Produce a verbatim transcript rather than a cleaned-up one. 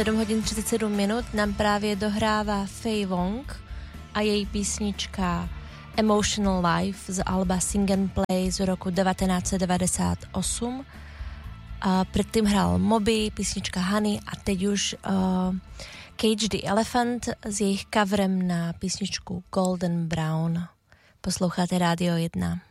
sedm hodin třicet sedm minut nám právě dohrává Faye Wong a její písnička Emotional Life z alba Sing and Play z roku devatenáct set devadesát osm. A předtím hrál Moby, písnička Honey a teď už uh, Cage the Elephant s jejich coverem na písničku Golden Brown. Posloucháte Rádio jedna.